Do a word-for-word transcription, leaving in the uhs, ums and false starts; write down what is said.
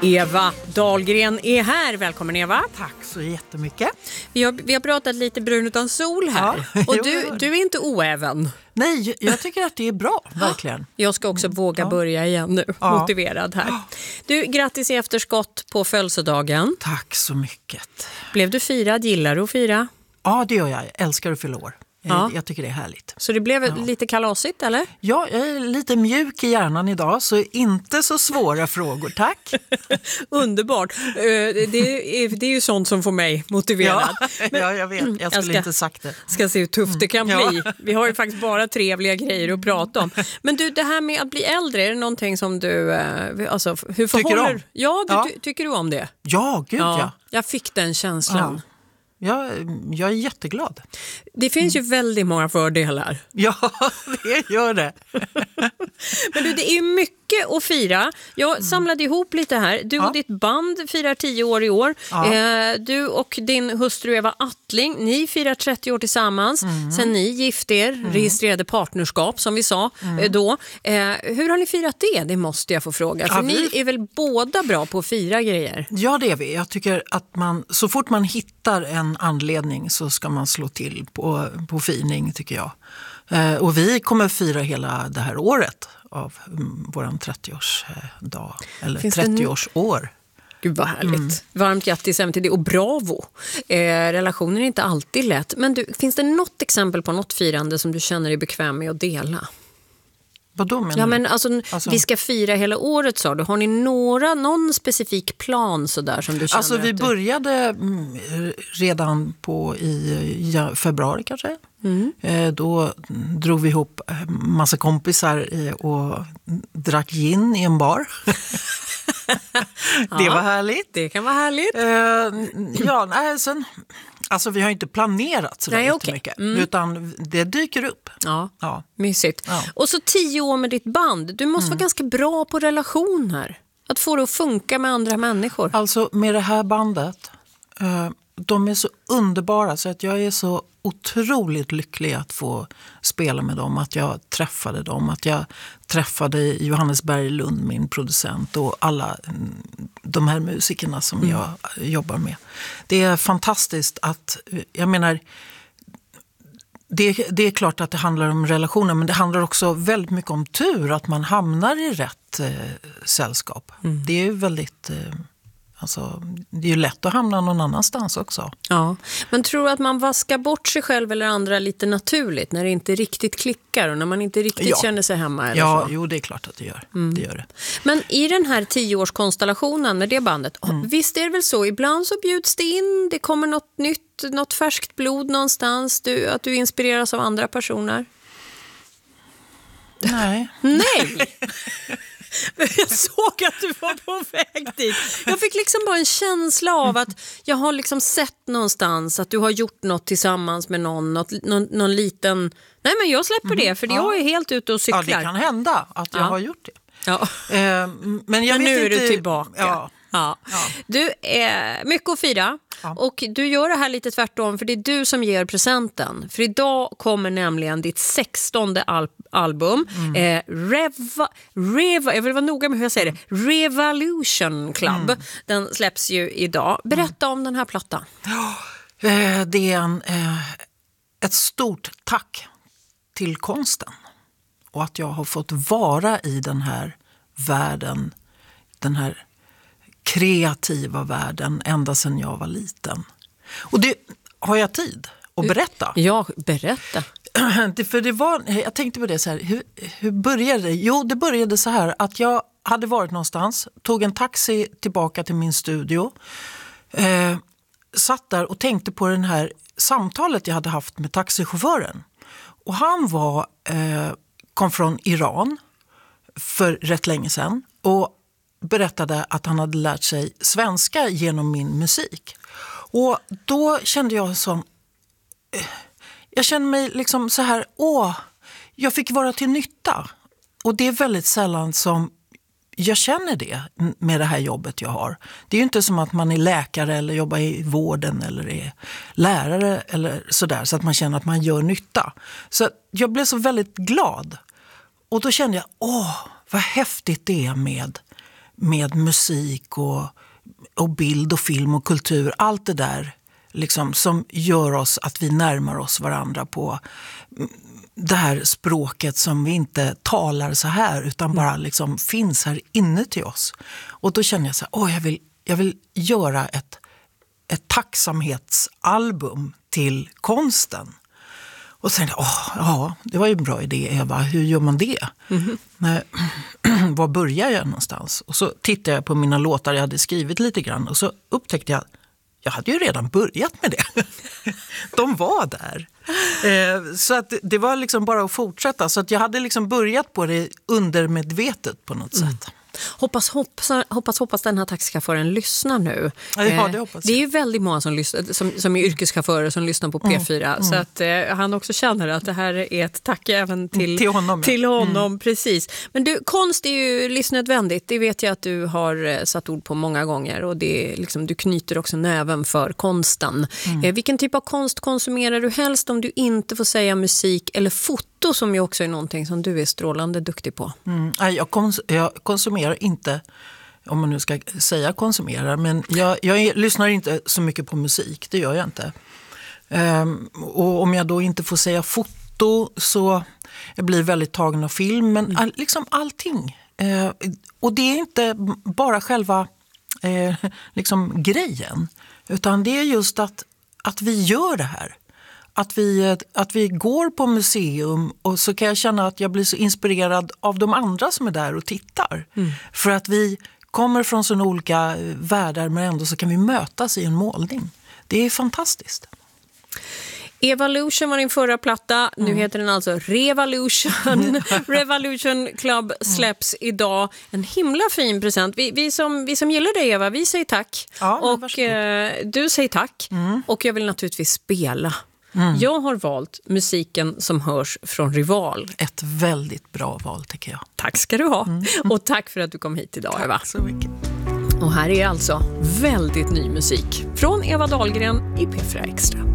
Eva Dahlgren är här. Välkommen Eva. Tack så jättemycket. Vi har, vi har pratat lite brun utan sol här. Ja, och du, du är inte oäven. Nej, jag tycker att det är bra, verkligen. Jag ska också våga ja. börja igen nu, ja. motiverad här. Du, grattis i efterskott på födelsedagen. Tack så mycket. Blev du firad? Gillar du att fira? Ja, det gör jag. Jag älskar att fylla år. Ja. Jag tycker det är härligt. Så det blev ja. lite kalasigt, eller? Ja, jag är lite mjuk i hjärnan idag, så inte så svåra frågor, tack. Underbart. Det är, det är ju sånt som får mig motiverad. Ja, Men, ja jag vet. Jag skulle jag ska, inte sagt det. Ska se hur tufft det kan mm. bli. Ja. Vi har ju faktiskt bara trevliga grejer att prata om. Men du, det här med att bli äldre, är det någonting som du... Alltså, hur förhåller... Tycker ja, du, ja. Ty, tycker du om det? Ja, gud ja. ja. Jag fick den känslan. Ja. Jag, jag är jätteglad. Det finns ju väldigt många fördelar. Ja, det gör det. Men du, det är ju mycket att fira. Jag mm. samlade ihop lite här. Du och ja. ditt band firar tio år i år. Ja. Eh, du och din hustru Eva Attling, ni firar trettio år tillsammans. Mm. Sen ni gifte er, mm. registrerade partnerskap som vi sa mm. då. Eh, hur har ni firat det? Det måste jag få fråga. För ja, vi... ni är väl båda bra på att fira grejer? Ja, det är vi. Jag tycker att man, så fort man hittar en anledning så ska man slå till på, på fining, tycker jag. Eh, och vi kommer fira hela det här året av um, våran trettioårsdag, eller Finns trettioårsår. Gud vad härligt. Mm. Varmt grattis även till det och bravo. Eh, relationen är inte alltid lätt. Men du, finns det något exempel på något firande som du känner dig bekväm med att dela? Vad då menar ja, men alltså, alltså, vi ska fira hela året, sa du. Har ni några, någon specifik plan så där som du känner? Alltså vi att började mm, redan på i ja, februari kanske. Mm. Eh, då drog vi ihop massa kompisar eh, och drack gin i en bar. Det ja, var härligt. Det kan vara härligt. Eh, ja, nej, sen... Alltså vi har inte planerat så Nej, jättemycket, okay. mm. utan det dyker upp. Ja, ja. mysigt. Ja. Och så tio år med ditt band. Du måste mm. vara ganska bra på relationer. Att få det att funka med andra människor. Alltså med det här bandet, eh, de är så underbara så att jag är så otroligt lycklig att få spela med dem. Att jag träffade dem, att jag träffade Johannes Berglund, min producent, och alla de här musikerna som mm. jag jobbar med. Det är fantastiskt att, jag menar, det, det är klart att det handlar om relationer, men det handlar också väldigt mycket om tur, att man hamnar i rätt eh, sällskap. Mm. Det är ju väldigt... Eh, Alltså, det är ju lätt att hamna någon annanstans också. Ja, men tror du att man vaskar bort sig själv eller andra lite naturligt när det inte riktigt klickar och när man inte riktigt ja. känner sig hemma? Eller ja, så? Jo, det är klart att det gör. Mm. det gör det. Men i den här tioårskonstellationen med det bandet, mm. visst är det väl så? Ibland så bjuds det in, det kommer något nytt, något färskt blod någonstans, du, att du inspireras av andra personer? Nej. Nej! Jag såg att du var på väg dit. Jag fick liksom bara en känsla av att jag har liksom sett någonstans att du har gjort något tillsammans med någon, något, någon, någon liten... Nej, men jag släpper det, för ja. jag är helt ute och cyklar. Ja, det kan hända att jag ja. har gjort det. Ja. Eh, men jag men vet nu inte... är du tillbaka. Ja. Ja. Ja. Du är mycket att fira ja. och du gör det här lite tvärtom, för det är du som ger presenten. För idag kommer nämligen ditt sextonde al- album mm. eh, Reva, Reva, jag vill vara noga med hur jag säger det, Revolution Club. Mm. Den släpps ju idag. Berätta mm. om den här plattan. Eh, det är en, eh, ett stort tack till konsten och att jag har fått vara i den här världen, den här kreativa världen ända sedan jag var liten. Och det har jag tid att berätta. Ja, berätta. Det, för det var, jag tänkte på det så här, hur, hur började det? Jo, det började så här att jag hade varit någonstans, tog en taxi tillbaka till min studio, eh, satt där och tänkte på den här samtalet jag hade haft med taxichauffören. Och han var, eh, kom från Iran för rätt länge sedan och berättade att han hade lärt sig svenska genom min musik. Och då kände jag som... Jag kände mig liksom så här, åh, jag fick vara till nytta. Och det är väldigt sällan som jag känner det med det här jobbet jag har. Det är ju inte som att man är läkare eller jobbar i vården eller är lärare eller sådär, så att man känner att man gör nytta. Så jag blev så väldigt glad. Och då kände jag, åh, vad häftigt det är med med musik och, och bild och film och kultur. Allt det där liksom, som gör oss att vi närmar oss varandra på det här språket som vi inte talar så här utan bara liksom finns här inne till oss. Och då känner jag så här, åh, jag vill, jag vill göra ett, ett tacksamhetsalbum till konsten. Och sen, åh, ja, det var ju en bra idé, Eva. Hur gör man det? Mm-hmm. Nej, var börjar jag någonstans? Och så tittade jag på mina låtar jag hade skrivit lite grann. Och så upptäckte jag, jag hade ju redan börjat med det. De var där. Eh, så att det var liksom bara att fortsätta. Så att jag hade liksom börjat på det undermedvetet på något mm. sätt. Hoppas, hoppas, hoppas, hoppas den här taxichauffören lyssnar nu. Ja, det hoppas jag. Det är ju väldigt många som, lyssnar, som, som är yrkeschaufförer som lyssnar på P fyra. Mm, mm. Så att eh, han också känner att det här är ett tack även till, till honom. Till honom mm. Precis. Men du, konst är ju livsnödvändigt. Det vet jag att du har satt ord på många gånger. Och det är liksom, du knyter också näven för konsten. Mm. Eh, vilken typ av konst konsumerar du helst om du inte får säga musik eller foto? Som ju också är någonting som du är strålande duktig på. Mm, jag, kons- jag konsumerar inte, om man nu ska säga konsumerar, men jag, jag är, lyssnar inte så mycket på musik, det gör jag inte. Um, och om jag då inte får säga foto så jag blir väldigt tagen av film, men all, liksom allting. Uh, och det är inte bara själva uh, liksom grejen, utan det är just att, att vi gör det här. Att vi, att vi går på museum och så kan jag känna att jag blir så inspirerad av de andra som är där och tittar. Mm. För att vi kommer från sådana olika världar men ändå så kan vi mötas i en målning. Det är fantastiskt. Evolution var din förra platta. Nu mm. heter den alltså Revolution. Revolution Club släpps mm. idag. En himla fin present. Vi, vi, som, vi som gillar dig, Eva, vi säger tack. Ja, och eh, du säger tack. Mm. Och jag vill naturligtvis spela. Mm. Jag har valt musiken som hörs från Rival. Ett väldigt bra val tycker jag. Tack ska du ha. Mm. Och tack för att du kom hit idag, tack Eva. Tack så mycket. Och här är alltså väldigt ny musik från Eva Dahlgren i P fyra Extra.